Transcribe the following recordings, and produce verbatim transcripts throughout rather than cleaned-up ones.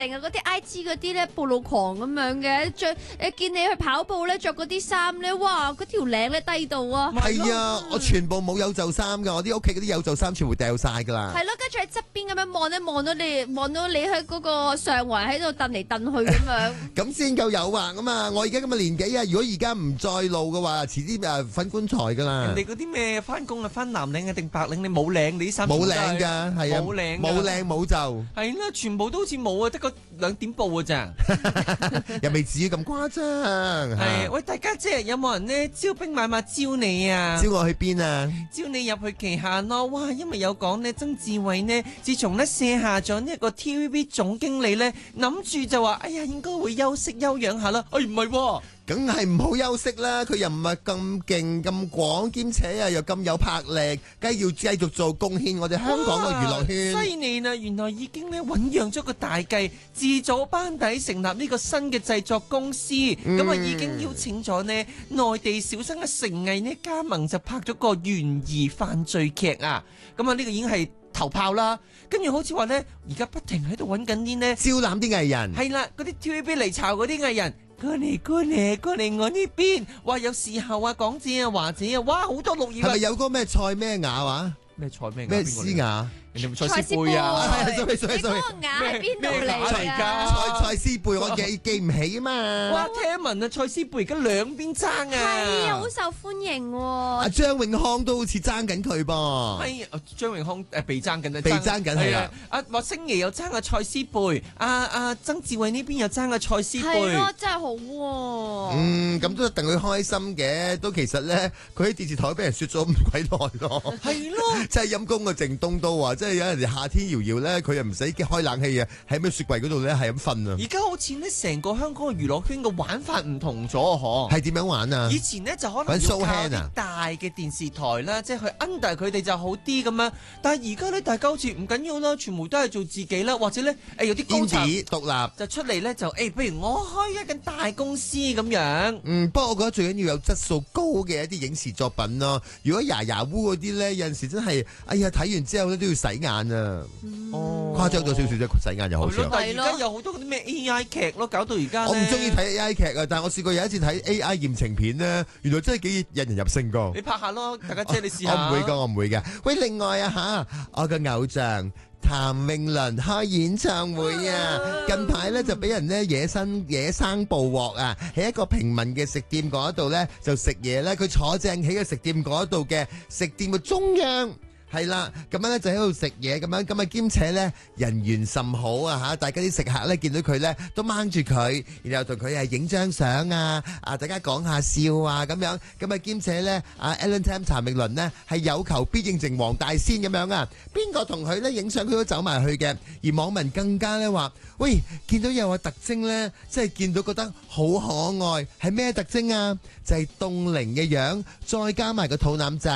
定係嗰啲 I G 嗰啲咧暴露狂咁樣嘅，着誒見你去跑步咧着嗰啲衫咧，哇嗰條領咧低到啊！ 係啊，我全部冇有袖衫噶，我啲屋企嗰啲有袖衫全部掉晒噶啦。 係咯，跟住喺側邊咁樣望咧，望到你望到你喺嗰個上圍喺度蹬嚟蹬去咁樣。 咁先夠誘惑咁啊！我而家咁嘅年紀啊，如果而家唔再露嘅話，遲啲誒瞓棺材噶啦。 人哋嗰啲咩翻工啊，翻藍領啊定白領，你冇領，你啲衫冇領㗎，係啊， 冇領， 冇領冇袖。 係啦，全部都好似冇啊，得個兩點布㗎咋， 又未至於咁誇張。 係，喂，大家姐有冇人呢招兵買馬招你啊？ 招我去邊啊？ 招你入去旗下咯。哇，因為有講呢，曾志偉呢，自從呢卸下咗呢一個 T V B 總經理呢，諗住就話，哎呀，應該會休息休養下啦。哎，唔係喎。 梗係唔好休息啦！佢又唔係咁勁咁廣，兼且啊又咁有魄力，梗係要繼續做貢獻我哋香港嘅娛樂圈。 犀利啦！原來已經咧醞釀咗個大計，自組班底成立呢個新嘅製作公司，咁啊、嗯、已經邀請咗呢內地小生嘅成毅呢加盟，就拍咗個懸疑犯罪劇啊！咁啊呢個已經係頭炮啦，跟住好似話呢，而家不停喺度揾緊啲呢招攬啲藝人。 係啦，嗰啲 T V B 嚟炒嗰啲藝人。過嚟過嚟過嚟我呢邊，哇有時候啊港姐啊華姐啊，哇好多綠葉啊！ 係咪有個咩蔡咩雅話？ 咩蔡咩咩詩雅？ 人哋咪蔡思貝啊！ 你嗰個雅係邊度嚟㗎？ 蔡蔡思貝我記記唔起啊嘛！ 哇，聽聞啊，蔡思貝而家兩邊爭啊！ 係啊，好受歡迎喎！ 阿張永康都好似爭緊佢噃。 係張永康誒被爭緊啊！ 被爭緊係啊！ 阿華星爺又爭阿蔡思貝，阿阿曾志偉呢邊又爭阿蔡思貝。 係咯，真係好喎！ 嗯，咁都一定佢開心嘅。都其實咧，佢喺電視台俾人説咗咁鬼耐咯。 係咯， 真係陰公嘅靜東都話，即係有人哋夏天搖搖咧，佢又唔使開冷氣啊，喺咩雪櫃嗰度咧係咁瞓啊！ 而家好似呢成個香港嘅娛樂圈嘅玩法唔同咗嗬， 係點樣玩啊？ 以前呢就可能要靠啲大嘅電視台啦，即係去 under 佢哋就好啲咁樣。但係而家咧，大家好似唔緊要啦，全部都係做自己啦，或者咧誒有啲高層獨立就出嚟咧就誒，不如我開一間大公司咁樣。 嗯，不過我覺得最緊要有質素高嘅一啲影視作品咯。如果牙牙烏嗰啲咧，有陣時真係哎呀睇完之後咧都要洗眼啊！哦，誇張咗少少啫，洗眼又好笑。 但係而家有好多嗰啲咩 A I 劇咯，搞到而家我唔中意睇 A I 劇啊，但係我試過有一次睇 A I 言情片咧，原來真係幾引人入勝噶。 你拍下咯，大家姐你試下。 我唔會噶，我唔會噶。喂，另外啊吓，我個偶像譚詠麟開演唱會啊！近排咧就俾人咧野生野生捕獲啊！喺一個平民嘅食店嗰度咧就食嘢咧，佢坐正喺個食店嗰度嘅食店嘅中央。係啦，咁樣咧就喺度食嘢，咁樣咁啊兼且咧人緣甚好啊嚇！大家啲食客咧見到佢咧都掹住佢，然後同佢係影張相啊，啊大家講下笑啊咁樣，咁啊兼且咧啊 Alan Tam 譚詠麟呢係有求必應，成黃大仙咁樣啊！邊個同佢咧影相佢都走埋去嘅，而網民更加咧話：喂，見到有個特徵咧，即係見到覺得好可愛，係咩特徵啊？就係凍齡嘅樣，再加埋個肚腩仔。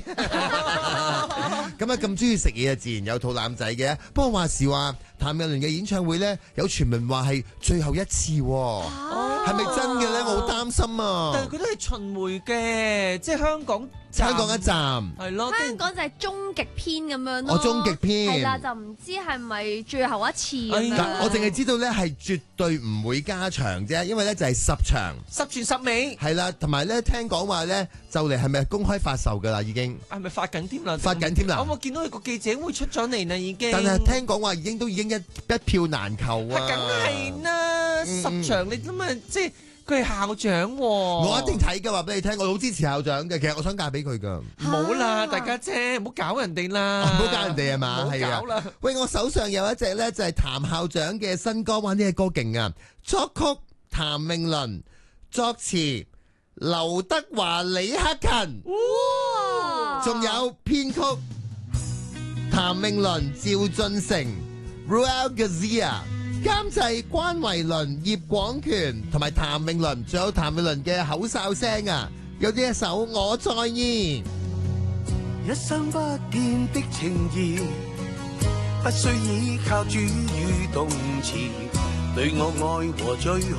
咁啊，咁中意食嘢啊，自然有肚腩仔嘅。不過話時話，譚詠麟嘅演唱會咧，有傳聞話係最後一次，係咪真嘅咧？我好擔心啊！ 但係佢都係巡迴嘅，即係香港香港一站係咯， 香港就係終極篇咁樣咯。 我終極篇係啦，就唔知係咪最後一次咁樣。 我淨係知道咧係絕對唔會加場啫，因為咧就係十場， 十全十美。 係啦，同埋咧聽講話咧就嚟係咪公開發售噶啦？已經係咪發緊添啦？ 發緊添啦！ 我我見到佢個記者會出咗嚟啦，已經。 但係聽講話已經都已經一一票難求啊！ 梗係啦，嗯、十場你諗下，即係佢係校長喎。 我一定睇㗎，話俾你聽，我好支持校長嘅。其實我想嫁俾佢㗎。 唔好啦，大家姐唔好搞人哋啦， 唔好搞人哋啊嘛， 係啊。 喂，我手上有一隻咧，就係譚校長嘅新歌，哇！呢隻歌勁啊！作曲譚詠麟，作詞劉德華、李克勤，哇！仲有編曲譚詠麟、趙俊成 Ruel Garcia， 監製關維倫、葉廣權同埋譚詠麟，仲有譚詠麟嘅口哨聲啊！有呢一首我在意， 一生不變的情誼，不需依靠主語動詞，對我愛和最